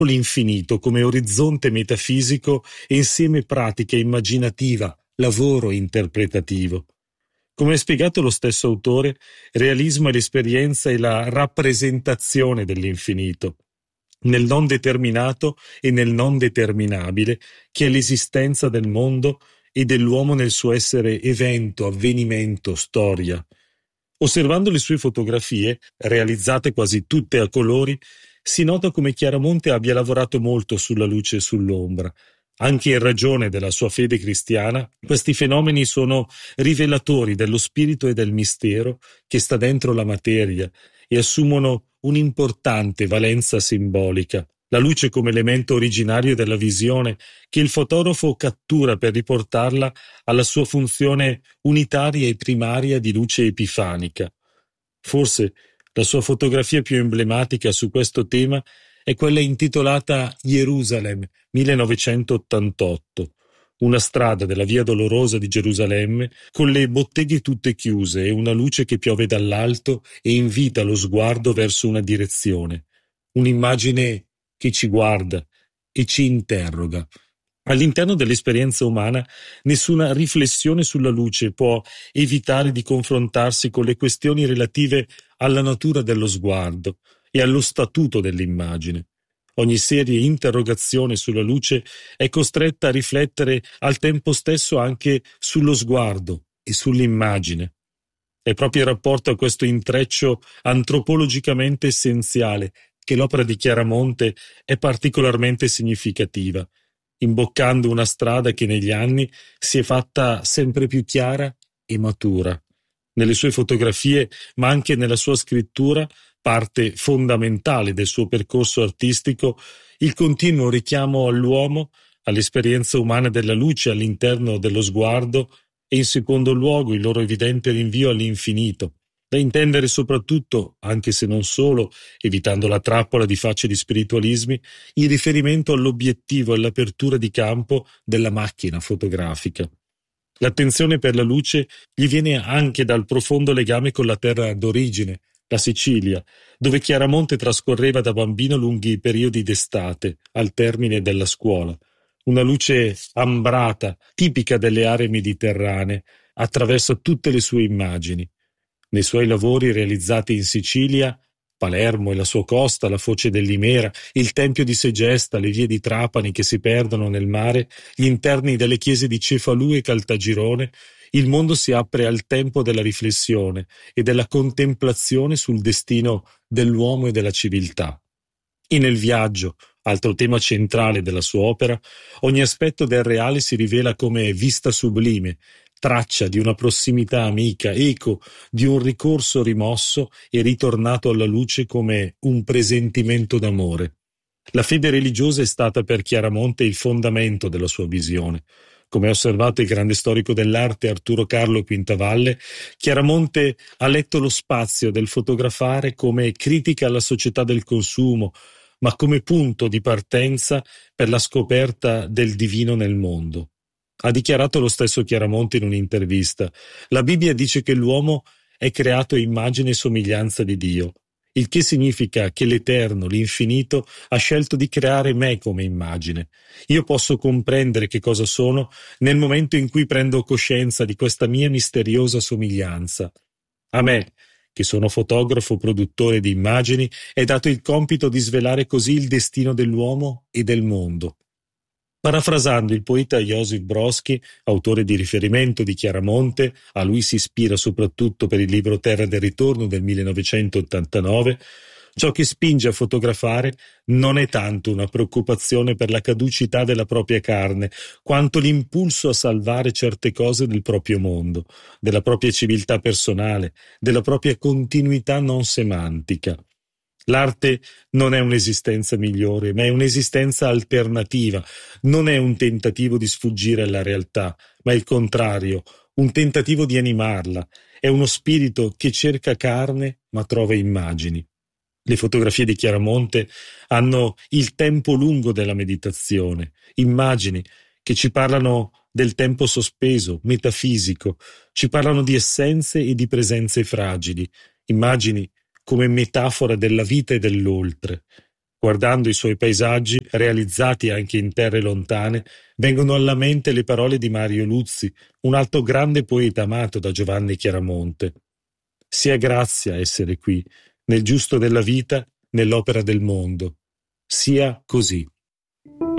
l'infinito come orizzonte metafisico e insieme pratica immaginativa, lavoro interpretativo. Come ha spiegato lo stesso autore, realismo è l'esperienza e la rappresentazione dell'infinito, nel non determinato e nel non determinabile, che è l'esistenza del mondo e dell'uomo nel suo essere evento, avvenimento, storia. Osservando le sue fotografie, realizzate quasi tutte a colori, si nota come Chiaramonte abbia lavorato molto sulla luce e sull'ombra. Anche in ragione della sua fede cristiana, questi fenomeni sono rivelatori dello spirito e del mistero che sta dentro la materia e assumono un'importante valenza simbolica. La luce come elemento originario della visione che il fotografo cattura per riportarla alla sua funzione unitaria e primaria di luce epifanica. Forse la sua fotografia più emblematica su questo tema è quella intitolata Gerusalemme 1988, una strada della Via Dolorosa di Gerusalemme con le botteghe tutte chiuse e una luce che piove dall'alto e invita lo sguardo verso una direzione, un'immagine che ci guarda e ci interroga. All'interno dell'esperienza umana nessuna riflessione sulla luce può evitare di confrontarsi con le questioni relative alla natura dello sguardo e allo statuto dell'immagine. Ogni seria interrogazione sulla luce è costretta a riflettere al tempo stesso anche sullo sguardo e sull'immagine. È proprio in rapporto a questo intreccio antropologicamente essenziale che l'opera di Chiaramonte è particolarmente significativa, imboccando una strada che negli anni si è fatta sempre più chiara e matura. Nelle sue fotografie, ma anche nella sua scrittura, parte fondamentale del suo percorso artistico, il continuo richiamo all'uomo, all'esperienza umana della luce all'interno dello sguardo e in secondo luogo il loro evidente rinvio all'infinito, da intendere soprattutto, anche se non solo, evitando la trappola di facili spiritualismi, in riferimento all'obiettivo e all'apertura di campo della macchina fotografica. L'attenzione per la luce gli viene anche dal profondo legame con la terra d'origine, la Sicilia, dove Chiaramonte trascorreva da bambino lunghi periodi d'estate, al termine della scuola. Una luce ambrata, tipica delle aree mediterranee, attraversa tutte le sue immagini. Nei suoi lavori realizzati in Sicilia, Palermo e la sua costa, la foce dell'Imera, il tempio di Segesta, le vie di Trapani che si perdono nel mare, gli interni delle chiese di Cefalù e Caltagirone, il mondo si apre al tempo della riflessione e della contemplazione sul destino dell'uomo e della civiltà. E nel viaggio, altro tema centrale della sua opera, ogni aspetto del reale si rivela come vista sublime, traccia di una prossimità amica, eco di un ricorso rimosso e ritornato alla luce come un presentimento d'amore. La fede religiosa è stata per Chiaramonte il fondamento della sua visione. Come ha osservato il grande storico dell'arte Arturo Carlo Quintavalle, Chiaramonte ha letto lo spazio del fotografare come critica alla società del consumo, ma come punto di partenza per la scoperta del divino nel mondo. Ha dichiarato lo stesso Chiaramonte in un'intervista: la Bibbia dice che l'uomo è creato a immagine e somiglianza di Dio, il che significa che l'Eterno, l'Infinito, ha scelto di creare me come immagine. Io posso comprendere che cosa sono nel momento in cui prendo coscienza di questa mia misteriosa somiglianza. A me, che sono fotografo produttore di immagini, è dato il compito di svelare così il destino dell'uomo e del mondo. Parafrasando il poeta Josip Brodsky, autore di riferimento di Chiaramonte, a lui si ispira soprattutto per il libro Terra del Ritorno del 1989, ciò che spinge a fotografare non è tanto una preoccupazione per la caducità della propria carne, quanto l'impulso a salvare certe cose del proprio mondo, della propria civiltà personale, della propria continuità non semantica. L'arte non è un'esistenza migliore, ma è un'esistenza alternativa, non è un tentativo di sfuggire alla realtà, ma il contrario, un tentativo di animarla, è uno spirito che cerca carne ma trova immagini. Le fotografie di Chiaramonte hanno il tempo lungo della meditazione, immagini che ci parlano del tempo sospeso, metafisico, ci parlano di essenze e di presenze fragili, immagini come metafora della vita e dell'oltre. Guardando i suoi paesaggi, realizzati anche in terre lontane, vengono alla mente le parole di Mario Luzzi, un altro grande poeta amato da Giovanni Chiaramonte. Sia grazia essere qui, nel giusto della vita, nell'opera del mondo. Sia così.